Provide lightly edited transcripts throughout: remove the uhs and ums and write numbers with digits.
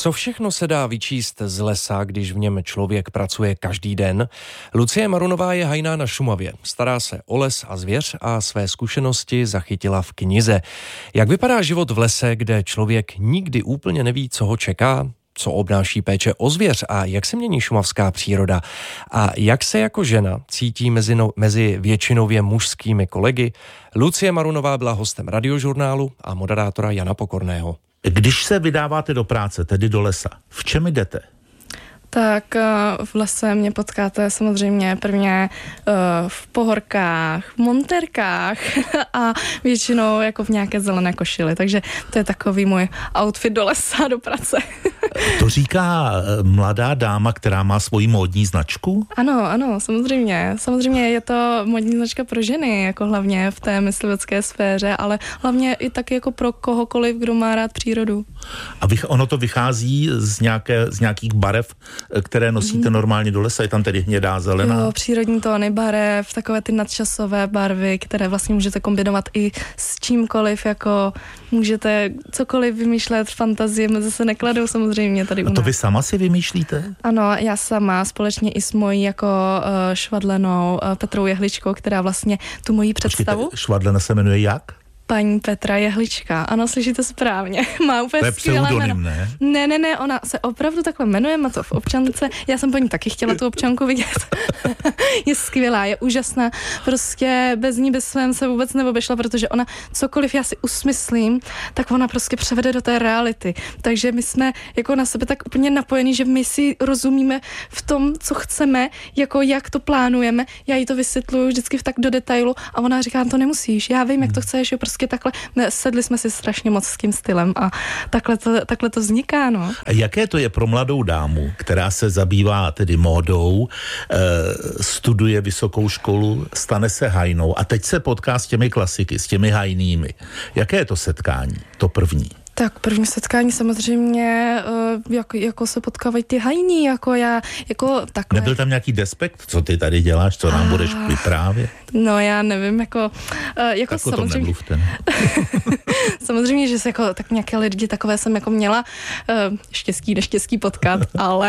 Co všechno se dá vyčíst z lesa, když v něm člověk pracuje každý den? Lucie Marunová je hajná na Šumavě. Stará se o les a zvěř a své zkušenosti zachytila v knize. Jak vypadá život v lese, kde člověk nikdy úplně neví, co ho čeká? Co obnáší péče o zvěř a jak se mění šumavská příroda? A jak se jako žena cítí mezi většinově mužskými kolegy? Lucie Marunová byla hostem Radiožurnálu a moderátora Jana Pokorného. Když se vydáváte do práce, tedy do lesa, v čem jdete? Tak v lese mě potkáte samozřejmě prvně v pohorkách, v montérkách a většinou jako v nějaké zelené košili. Takže to je takový můj outfit do lesa, do práce. To říká mladá dáma, která má svoji módní značku? Ano, samozřejmě. Samozřejmě je to módní značka pro ženy, jako hlavně v té myslivecké sféře, ale hlavně i taky jako pro kohokoliv, kdo má rád přírodu. A ono to vychází z nějakých barev, které nosíte normálně do lesa, je tam tedy hnědá, zelená? Jo, přírodní tóny barev, takové ty nadčasové barvy, které vlastně můžete kombinovat i s čímkoliv, jako můžete cokoliv vymýšlet, fantazie mezi se nekladou samozřejmě tady u nás. A to vy sama si vymýšlíte? Ano, já sama, společně i s mojí jako švadlenou Petrou Jehličkou, která vlastně tu moji představu. Počkejte, švadlena se jmenuje jak? Paní Petra Jehlička. Ano, slyšíte správně. Má úplně skvělé jméno. Ne, ona se opravdu takhle jmenuje, má to v občance. Já jsem po ní taky chtěla tu občanku vidět. Je skvělá, je úžasná. Prostě bez ní, bez svém se vůbec neobešla, protože ona cokoliv já si usmyslím, tak ona prostě převede do té reality. Takže my jsme jako na sebe tak úplně napojení, že my si rozumíme v tom, co chceme, jako jak to plánujeme. Já jí to vysvětluju vždycky tak do detailu a ona říká, to nemusíš, já vím, jak to chceš, prostě takhle, sedli jsme si strašně moc s tím stylem a takhle to vzniká, no. A jaké to je pro mladou dámu, která se zabývá tedy módou, studuje vysokou školu, stane se hajnou a teď se potká s těmi klasiky, s těmi hajnými. Jaké je to setkání, to první? Tak první setkání samozřejmě, jako se potkávají ty hajní, jako já, jako takhle. Nebyl tam nějaký despekt, co ty tady děláš, co nám budeš vyprávět? No já nevím, jako tak samozřejmě. O tom nemluvte. Samozřejmě, že se jako tak nějaké lidi takové jsem jako měla štěstí, neštěstí potkat, ale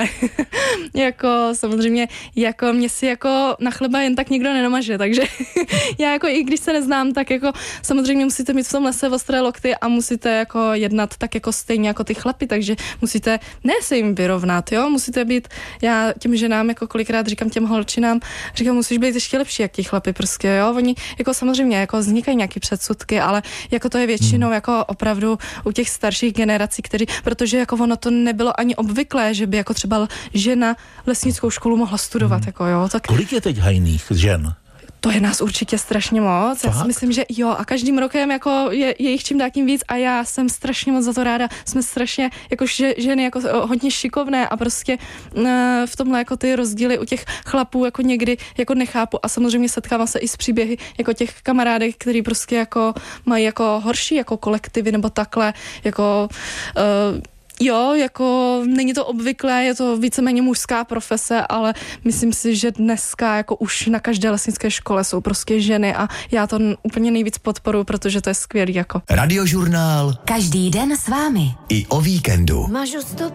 jako samozřejmě, jako mě si jako na chleba jen tak nikdo nenamaže, takže já jako i když se neznám, tak jako samozřejmě musíte mít v tom lese ostré lokty a musíte jako jednat tak jako stejně jako ty chlapi, takže musíte ne se jim vyrovnat, jo, musíte být, já těm ženám jako kolikrát říkám těm holčinám, říkám, musíš být ještě lepší jak ti chlapi prostě, jo, oni jako samozřejmě jako vznikají nějaký předsudky, ale jako to je většinou jako opravdu u těch starších generací, protože jako ono to nebylo ani obvyklé, že by jako třeba žena lesnickou školu mohla studovat, jako jo. Tak kolik je teď hajných žen? To je nás určitě strašně moc. Já si myslím, že jo, a každým rokem jako je jich čím dál tím víc a já jsem strašně moc za to ráda. Jsme strašně jako ženy jako hodně šikovné a prostě v tomhle jako ty rozdíly u těch chlapů jako někdy jako nechápu a samozřejmě setkávám se i s příběhy jako těch kamarádek, který prostě jako mají jako horší jako kolektivy nebo takhle jako jo, jako není to obvyklé, je to víceméně mužská profese, ale myslím si, že dneska jako už na každé lesnické škole jsou prostě ženy a já to úplně nejvíc podporuji, protože to je skvělý jako. Radiožurnál. Každý den s vámi. I o víkendu. Mažu stop